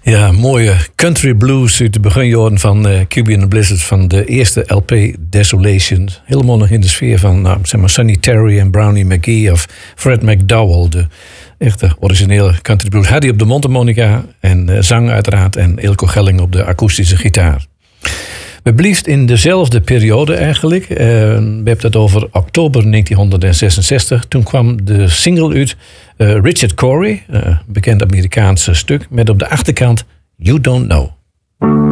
Ja, mooie country blues uit de beginjaren van Cuban and Blizzard van de eerste LP Desolation. Helemaal nog in de sfeer van Sonny Terry en Brownie McGee of Fred McDowell. De echte originele country blues. Had hij op de mondharmonica en zang uiteraard en Ilko Gelling op de akoestische gitaar. We blijven in dezelfde periode eigenlijk. We hebben het over oktober 1966. Toen kwam de single uit Richard Cory, bekend Amerikaanse stuk, met op de achterkant You Don't Know.